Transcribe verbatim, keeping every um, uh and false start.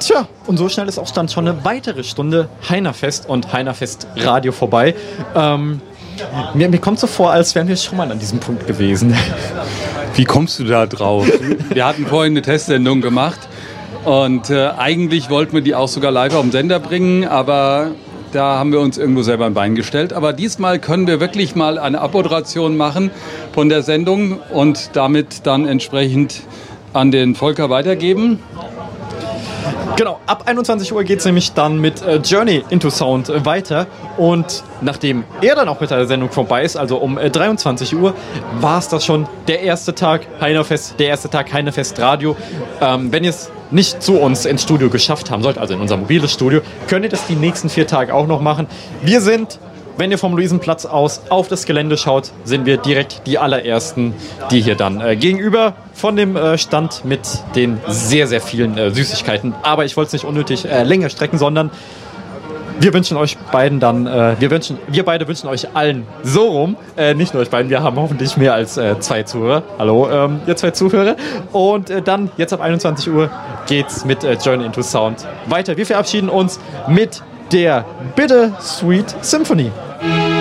Tja, und so schnell ist auch dann schon eine weitere Stunde Heinerfest und Heinerfest Radio vorbei. Ähm, mir, mir kommt so vor, als wären wir schon mal an diesem Punkt gewesen. Wie kommst du da drauf? Wir hatten vorhin eine Testsendung gemacht und äh, eigentlich wollten wir die auch sogar live auf den Sender bringen, aber da haben wir uns irgendwo selber ein Bein gestellt. Aber diesmal können wir wirklich mal eine Abmoderation machen von der Sendung und damit dann entsprechend an den Volker weitergeben. Genau, ab einundzwanzig Uhr geht es nämlich dann mit äh, Journey into Sound äh, weiter. Und nachdem er dann auch mit der Sendung vorbei ist, also um äh, dreiundzwanzig Uhr, war es das schon der erste Tag Heinerfest, der erste Tag Heinerfest Radio. Ähm, wenn ihr es nicht zu uns ins Studio geschafft haben sollt, also in unser mobiles Studio, könnt ihr das die nächsten vier Tage auch noch machen. Wir sind, wenn ihr vom Luisenplatz aus auf das Gelände schaut, sind wir direkt die allerersten, die hier dann äh, gegenüber von dem äh, Stand mit den sehr, sehr vielen äh, Süßigkeiten. Aber ich wollte es nicht unnötig äh, länger strecken, sondern wir wünschen euch beiden dann, äh, wir, wünschen, wir beide wünschen euch allen so rum, äh, nicht nur euch beiden, wir haben hoffentlich mehr als äh, zwei Zuhörer. Hallo, ähm, ihr zwei Zuhörer. Und äh, dann, jetzt ab einundzwanzig Uhr, geht's mit äh, Journey into Sound weiter. Wir verabschieden uns mit der Bittersweet Symphony.